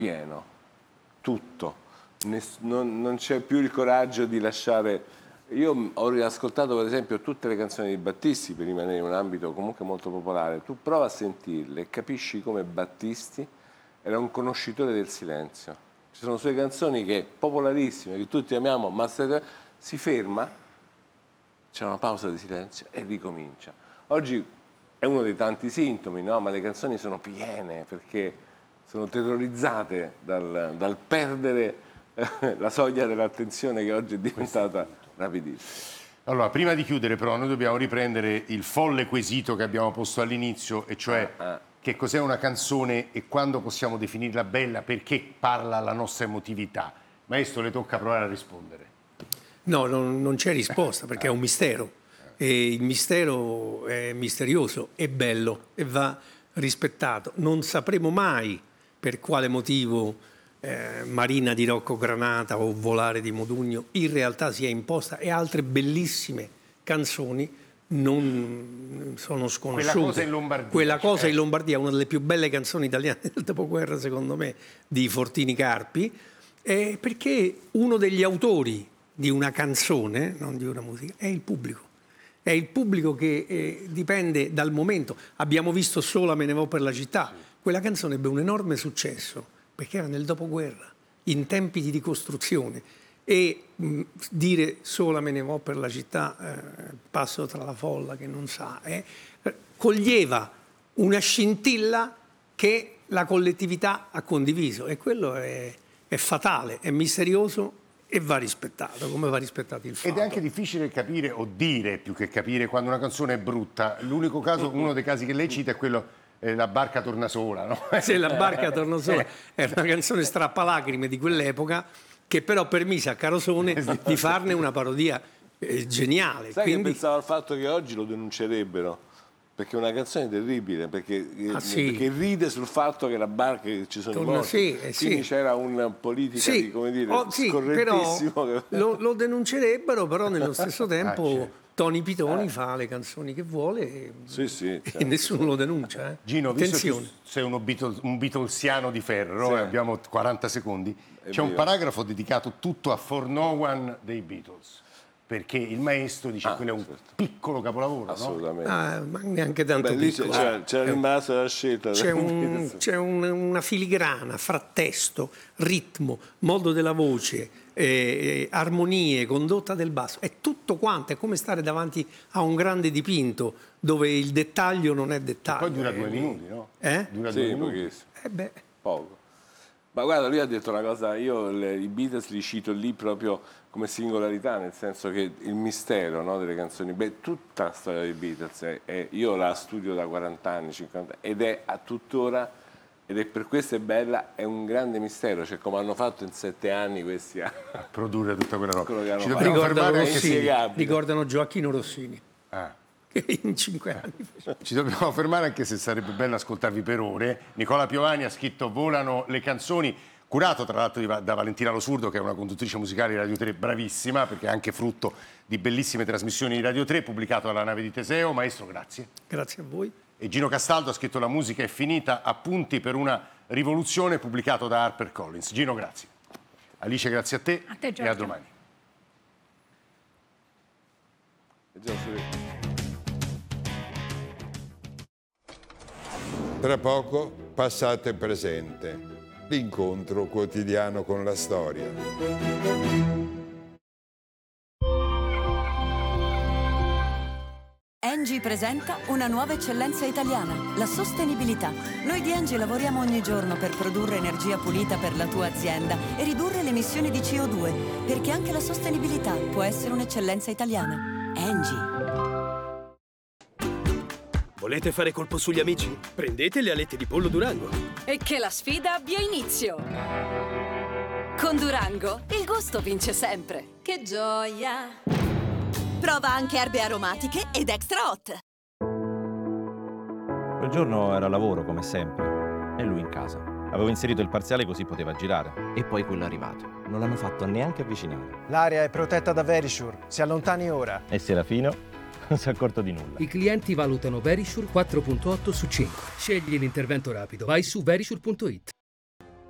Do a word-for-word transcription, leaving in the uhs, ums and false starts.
pieno, tutto, Ness- non, non c'è più il coraggio di lasciare. Io ho riascoltato per esempio tutte le canzoni di Battisti per rimanere in un ambito comunque molto popolare. Tu prova a sentirle e capisci come Battisti era un conoscitore del silenzio. Ci sono sue canzoni che popolarissime, che tutti amiamo, ma se si ferma, c'è una pausa di silenzio e ricomincia. Oggi è uno dei tanti sintomi, no? Ma le canzoni sono piene perché sono terrorizzate dal, dal perdere eh, la soglia dell'attenzione che oggi è diventata rapidissima. Allora, prima di chiudere però noi dobbiamo riprendere il folle quesito che abbiamo posto all'inizio, e cioè Ah, ah. che cos'è una canzone e quando possiamo definirla bella, perché parla la nostra emotività. Maestro, le tocca provare a rispondere. No, non, non c'è risposta perché è un mistero e il mistero è misterioso, è bello e va rispettato. Non sapremo mai per quale motivo eh, Marina di Rocco Granata o Volare di Modugno in realtà si è imposta, e altre bellissime canzoni non sono sconosciute. Quella cosa in Lombardia. Quella cosa eh. in Lombardia è una delle più belle canzoni italiane del dopoguerra, secondo me, di Fortini Carpi, eh, perché uno degli autori di una canzone, non di una musica, è il pubblico. È il pubblico che eh, dipende dal momento. Abbiamo visto Sola me ne vo per la città. Quella canzone ebbe un enorme successo perché era nel dopoguerra, in tempi di ricostruzione. E mh, dire Sola me ne vo per la città, eh, passo tra la folla che non sa, eh, coglieva una scintilla che la collettività ha condiviso, e quello è, è fatale, è misterioso e va rispettato, come va rispettato il fatto. Ed è anche difficile capire, o dire più che capire, quando una canzone è brutta. L'unico caso, uno dei casi che lei cita è quello eh, La barca torna sola, no? Se la barca torna sola, è una canzone strappalacrime di quell'epoca, che però permise a Carosone di farne una parodia eh, geniale. Sai Quindi... che pensavo al fatto che oggi lo denuncerebbero, perché è una canzone terribile, perché, Ah, sì. perché ride sul fatto che la barca, che ci sono Torna, morti, sì, eh, quindi sì. c'era una politica Sì, di, come dire, oh, sì, però scorrettissimo. lo, lo denuncerebbero, però nello stesso tempo Ah, certo. Tony Pitoni fa le canzoni che vuole e, Sì, sì, e certo. nessuno lo denuncia. Eh. Gino, visto che Attenzione. tu sei uno Beatles, un Beatlesiano di ferro, Sì. e abbiamo quaranta secondi, c'è un mio. paragrafo dedicato tutto a For No One dei Beatles, perché il maestro dice Ah, che quello è un certo. piccolo capolavoro, no? Assolutamente. Ah, ma neanche tanto Beh, lì piccolo. c'era, c'era Eh, rimasta la scelta. C'è, un- c'è un- una filigrana fra testo, ritmo, modo della voce, eh, armonie, condotta del basso. È tutto quanto, è come stare davanti a un grande dipinto dove il dettaglio non è dettaglio. Poi dura eh, due minuti, no? Eh? Dura due Sì, minuti. pochissimo. Eh beh, Poco. Ma guarda, lui ha detto una cosa, io le, i Beatles li cito lì proprio come singolarità, nel senso che il mistero, no, delle canzoni, beh, tutta la storia dei Beatles, è, è- io la studio da quaranta anni, cinquanta, ed è a tuttora, ed è per questo è bella, è un grande mistero, cioè come hanno fatto in sette anni questi anni. A produrre tutta quella roba. Quello che hanno Ci fatto. dobbiamo ricordano fermare anche Rossini, inspiegabile. ricordano Gioacchino Rossini, Ah. che in cinque anni fece. Ci dobbiamo fermare anche se sarebbe bello ascoltarvi per ore. Nicola Piovani ha scritto Volano le canzoni, curato tra l'altro di Va- da Valentina Lo Surdo, che è una conduttrice musicale di Radio tre bravissima, perché è anche frutto di bellissime trasmissioni di Radio tre, pubblicato alla Nave di Teseo. Maestro, grazie. Grazie a voi. E Gino Castaldo ha scritto La musica è finita, appunti per una rivoluzione, pubblicato da HarperCollins. Gino, grazie. Alice, grazie a te, A te, e a Giorgio. domani. Tra poco, passato e presente, l'incontro quotidiano con la storia. Engie presenta una nuova eccellenza italiana, la sostenibilità. Noi di Engie lavoriamo ogni giorno per produrre energia pulita per la tua azienda e ridurre le emissioni di C O due, perché anche la sostenibilità può essere un'eccellenza italiana. Engie. Volete fare colpo sugli amici? Prendete le alette di pollo Durango. E che la sfida abbia inizio! Con Durango il gusto vince sempre. Che gioia! Prova anche erbe aromatiche ed extra hot. Quel giorno era a lavoro, come sempre, e lui in casa. Avevo inserito il parziale così poteva girare. E poi quello è arrivato. Non l'hanno fatto neanche avvicinare. L'area è protetta da Verisure. Si allontani ora. E Serafino non si è accorto di nulla. I clienti valutano Verisure quattro virgola otto su cinque. Scegli l'intervento rapido. Vai su verisure punto it.